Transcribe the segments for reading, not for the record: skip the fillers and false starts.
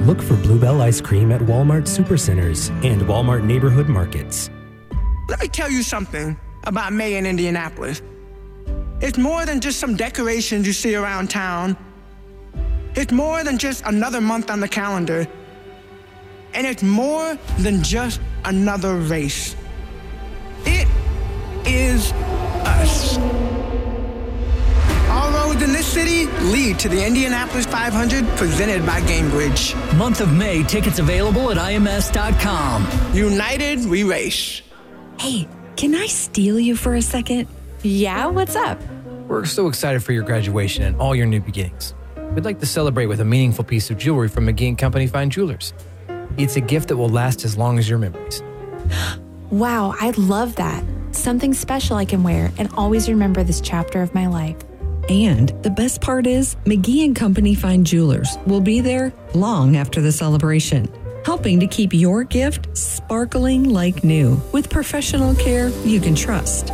Look for Bluebell ice cream at Walmart Supercenters and Walmart neighborhood markets. Let me tell you something about May in Indianapolis. It's more than just some decorations you see around town. It's more than just another month on the calendar. And it's more than just another race. It is us. All roads in this city lead to the Indianapolis 500 presented by Gamebridge. Month of May, tickets available at ims.com. United, we race. Hey, can I steal you for a second? Yeah, what's up? We're so excited for your graduation and all your new beginnings. We'd like to celebrate with a meaningful piece of jewelry from McGee & Company Fine Jewelers. It's a gift that will last as long as your memories. Wow, I love that. Something special I can wear and always remember this chapter of my life. And the best part is, McGee & Company Fine Jewelers will be there long after the celebration, helping to keep your gift sparkling like new with professional care you can trust.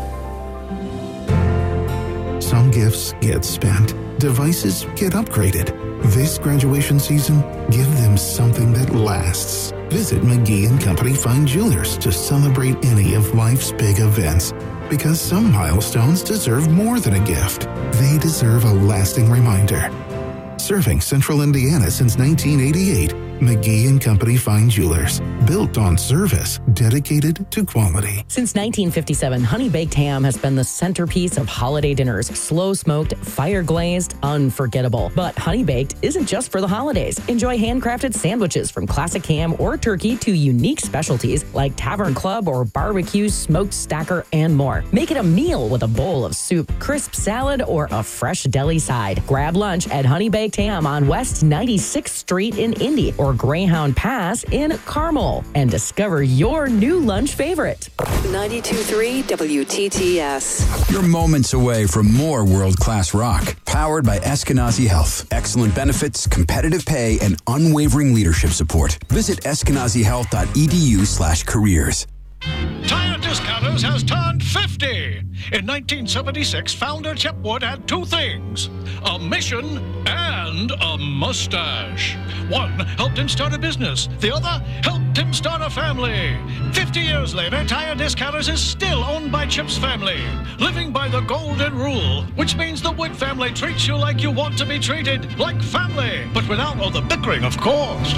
Some gifts get spent. Devices get upgraded. This graduation season, give them something that lasts. Visit McGee & Company Fine Jewelers to celebrate any of life's big events. Because some milestones deserve more than a gift. They deserve a lasting reminder. Serving Central Indiana since 1988, McGee & Company Fine Jewelers. Built on service, dedicated to quality. Since 1957, Honey Baked Ham has been the centerpiece of holiday dinners. Slow-smoked, fire-glazed, unforgettable. But Honey Baked isn't just for the holidays. Enjoy handcrafted sandwiches from classic ham or turkey to unique specialties like Tavern Club or barbecue, smoked stacker, and more. Make it a meal with a bowl of soup, crisp salad, or a fresh deli side. Grab lunch at Honey Baked Ham on West 96th Street in Indy or Greyhound Pass in Carmel and discover your new lunch favorite. 92.3 WTTS. You're moments away from more world-class rock. Powered by Eskenazi Health. Excellent benefits, competitive pay, and unwavering leadership support. Visit eskenazihealth.edu/careers. Tire Discounters has turned 50. In 1976, founder Chip Wood had two things, a mission and a mustache. One helped him start a business. The other helped him start a family. 50 years later, Tire Discounters is still owned by Chip's family, living by the golden rule, which means the Wood family treats you like you want to be treated, like family, but without all the bickering, of course.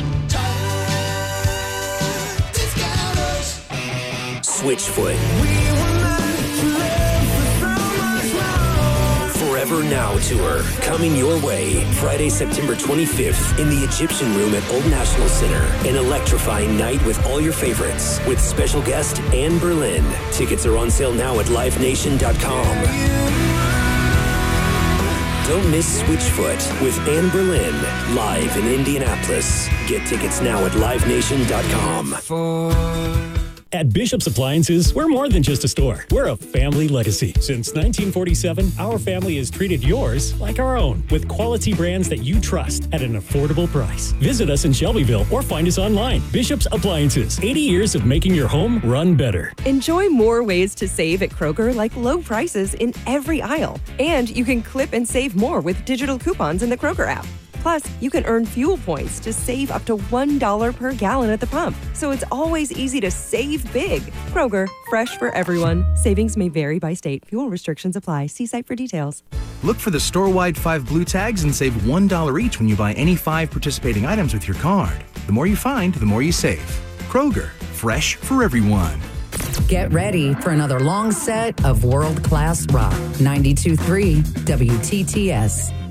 Switchfoot. Forever Now Tour, coming your way Friday, September 25th in the Egyptian Room at Old National Center. An electrifying night with all your favorites, with special guest Anne Berlin. Tickets are on sale now at livenation.com. Don't miss Switchfoot with Anne Berlin, live in Indianapolis. Get tickets now at livenation.com. At Bishop's Appliances, we're more than just a store. We're a family legacy. Since 1947, our family has treated yours like our own, with quality brands that you trust at an affordable price. Visit us in Shelbyville or find us online. Bishop's Appliances, 80 years of making your home run better. Enjoy more ways to save at Kroger, like low prices in every aisle. And you can clip and save more with digital coupons in the Kroger app. Plus, you can earn fuel points to save up to $1 per gallon at the pump. So it's always easy to save big. Kroger, fresh for everyone. Savings may vary by state. Fuel restrictions apply. See site for details. Look for the store-wide 5 blue tags and save $1 each when you buy any 5 participating items with your card. The more you find, the more you save. Kroger, fresh for everyone. Get ready for another long set of world-class rock. 92.3 WTTS.